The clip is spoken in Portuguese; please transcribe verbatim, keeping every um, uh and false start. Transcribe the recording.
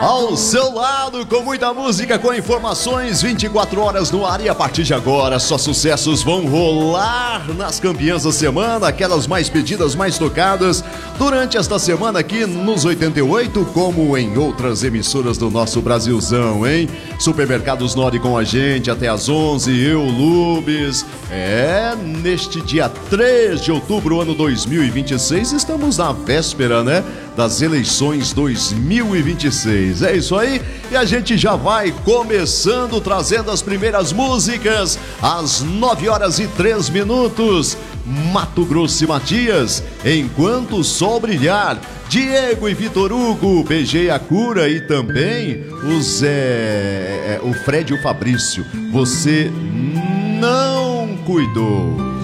Ao seu lado, com muita música, com informações, vinte e quatro horas no ar. E a partir de agora, só sucessos vão rolar nas campeãs da semana, aquelas mais pedidas, mais tocadas durante esta semana aqui nos oitenta e oito, como em outras emissoras do nosso Brasilzão, hein? Supermercados Nori com a gente até às onze, eu, Lubes. É, neste dia três de outubro, ano dois mil e vinte e seis, estamos na véspera, né, das eleições dois mil e vinte e seis. É isso aí, e a gente já vai começando trazendo as primeiras músicas às nove horas e três minutos. Mato Grosso e Matias, Enquanto o Sol Brilhar. Diego e Vitor Hugo, Beijei a Cura, e também o Zé, o Fred e o Fabrício, Você Não Cuidou.